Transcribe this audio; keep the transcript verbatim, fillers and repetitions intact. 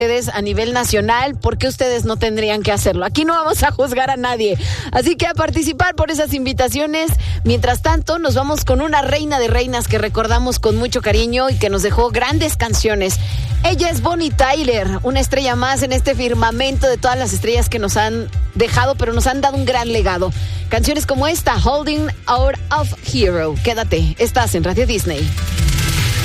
ustedes a nivel nacional, ¿por qué ustedes no tendrían que hacerlo? Aquí no vamos a juzgar a nadie, así que a participar por esas invitaciones. Mientras tanto, nos vamos con una reina de reinas que recordamos con mucho cariño y que nos dejó grandes canciones. Ella es Bonnie Tyler, una estrella más en este firmamento de todas las estrellas que nos han dejado, pero nos han dado un gran legado. Canciones como esta, Holding Out of Hero. Quédate, estás en Radio Disney.